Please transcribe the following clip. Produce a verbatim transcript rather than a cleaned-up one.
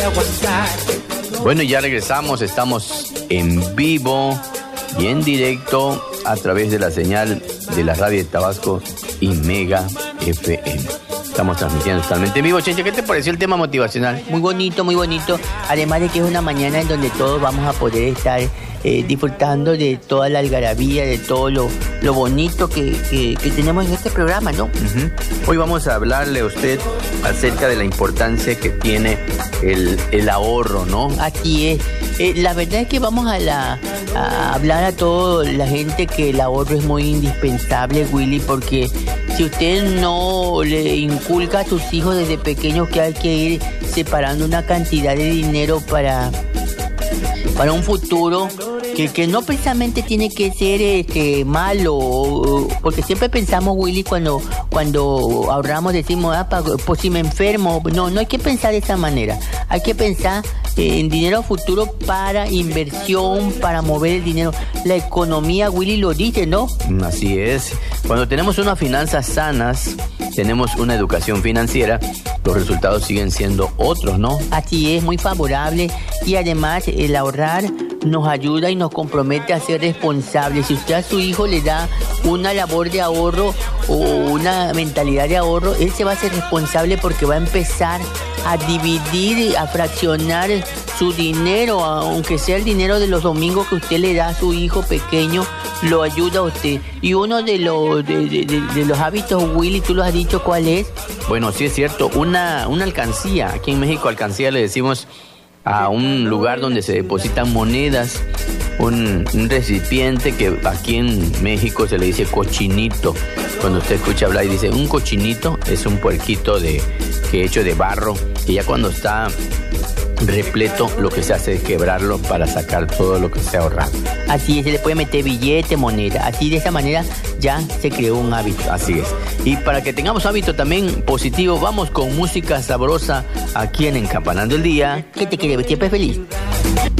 Bueno, ya regresamos, estamos en vivo y en directo a través de la señal de la radio de Tabasco y Mega F M. Estamos transmitiendo totalmente en vivo. Chencha, ¿qué te pareció el tema motivacional? Muy bonito, muy bonito. Además de que es una mañana en donde todos vamos a poder estar eh, disfrutando de toda la algarabía, de todo lo, lo bonito que, que, que tenemos en este programa, ¿no? Uh-huh. Hoy vamos a hablarle a usted acerca de la importancia que tiene el, el ahorro, ¿no? Así es. Eh, la verdad es que vamos a, la, a hablar a toda la gente que el ahorro es muy indispensable, Willy, porque si usted no le inculca a sus hijos desde pequeños que hay que ir separando una cantidad de dinero para, para un futuro, que, que no precisamente tiene que ser este, malo, porque siempre pensamos, Willy, cuando, cuando ahorramos decimos, ah, pues si me enfermo. No, no hay que pensar de esa manera. Hay que pensar en dinero futuro para inversión, para mover el dinero. La economía, Willy, lo dice, ¿no? Así es. Cuando tenemos unas finanzas sanas, tenemos una educación financiera, los resultados siguen siendo otros, ¿no? Así es, muy favorable. Y además el ahorrar nos ayuda y nos compromete a ser responsables. Si usted a su hijo le da una labor de ahorro o una mentalidad de ahorro, él se va a hacer responsable porque va a empezar a dividir, a fraccionar su dinero, aunque sea el dinero de los domingos que usted le da a su hijo pequeño, lo ayuda a usted. Y uno de los de, de, de, de los hábitos, Willy, tú lo has dicho, ¿cuál es? Bueno, sí es cierto, una, una alcancía. Aquí en México alcancía le decimos a un lugar donde se depositan monedas, un, un recipiente que aquí en México se le dice cochinito. Cuando usted escucha hablar y dice un cochinito, es un puerquito de, que hecho de barro, que ya cuando está repleto lo que se hace es quebrarlo para sacar todo lo que se ha ahorrado. Así es, se le puede meter billete, moneda, así de esa manera ya se creó un hábito. Así es. Y para que tengamos hábito también positivo, vamos con música sabrosa aquí en Encampanando el Día. ¿Qué te quiere? Siempre feliz.